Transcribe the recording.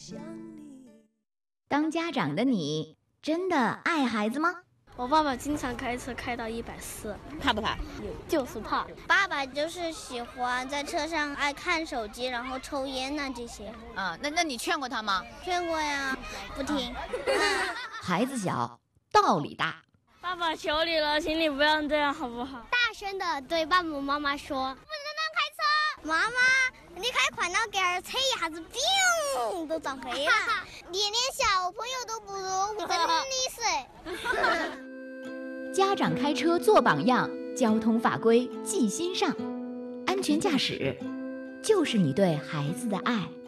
当家长的你真的爱孩子吗？ 我爸爸经常开车开到140， 怕不怕？ 就是怕。 爸爸就是喜欢在车上爱看手机，然后抽烟呐这些。 那你劝过他吗？ 劝过呀，不听。 孩子小，道理大。 爸爸求你了，请你不要这样好不好？ 大声的对爸爸妈妈说，不能乱开车。妈妈，你开快了点儿，车一下子砰都撞飞了。你连小朋友都不如，真的是。 家长开车做榜样，交通法规记心上，安全驾驶就是你对孩子的爱。